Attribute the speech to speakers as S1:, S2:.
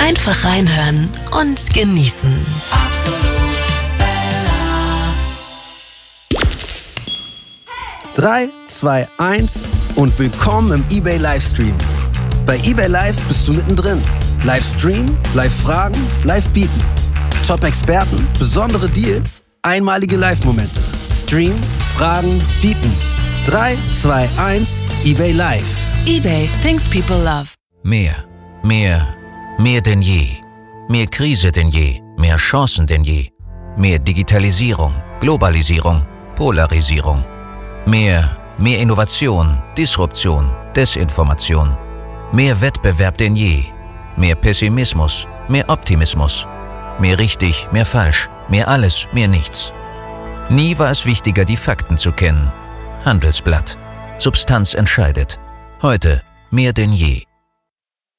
S1: Einfach reinhören und genießen.
S2: Absolut Bella.
S3: 3, 2, 1 und willkommen im eBay Livestream. Bei eBay Live bist du mittendrin. Livestream, Live-Fragen, Live-Bieten. Top-Experten, besondere Deals, einmalige Live-Momente. Stream, Fragen, Bieten. 3, 2, 1, eBay Live.
S1: eBay, things people love.
S4: Mehr denn je. Mehr Krise denn je, mehr Chancen denn je. Mehr Digitalisierung, Globalisierung, Polarisierung. Mehr Innovation, Disruption, Desinformation. Mehr Wettbewerb denn je. Mehr Pessimismus, mehr Optimismus. Mehr richtig, mehr falsch, mehr alles, mehr nichts. Nie war es wichtiger, die Fakten zu kennen. Handelsblatt. Substanz entscheidet. Heute mehr denn je.